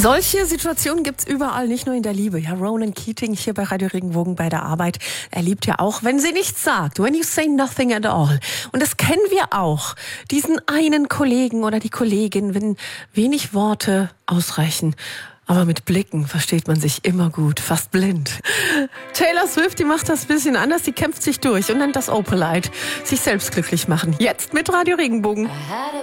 Solche Situationen gibt's überall, nicht nur in der Liebe. Ja, Ronan Keating hier bei Radio Regenbogen bei der Arbeit. Er liebt ja auch, wenn sie nichts sagt. When you say nothing at all. Und das kennen wir auch. Diesen einen Kollegen oder die Kollegin, wenn wenig Worte ausreichen. Aber mit Blicken versteht man sich immer gut, fast blind. Taylor Swift, die macht das ein bisschen anders. Die kämpft sich durch und nennt das Opalite. Sich selbst glücklich machen. Jetzt mit Radio Regenbogen.